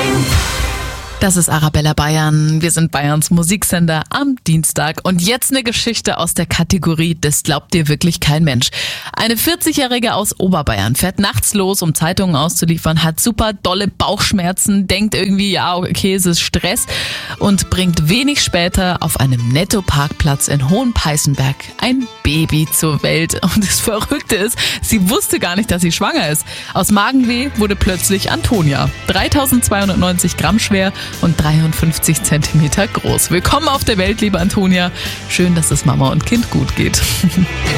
Das ist Arabella Bayern. Wir sind Bayerns Musiksender am Dienstag. Und jetzt eine Geschichte aus der Kategorie, das glaubt dir wirklich kein Mensch. Eine 40-Jährige aus Oberbayern fährt nachts los, um Zeitungen auszuliefern, hat super dolle Bauchschmerzen, denkt irgendwie, ja, okay, es ist Stress und bringt wenig später auf einem Netto-Parkplatz in Hohenpeißenberg ein Baby zur Welt. Und das Verrückte ist, sie wusste gar nicht, dass sie schwanger ist. Aus Magenweh wurde plötzlich Antonia. 3290 Gramm schwer und 53 Zentimeter groß. Willkommen auf der Welt, liebe Antonia. Schön, dass es Mama und Kind gut geht.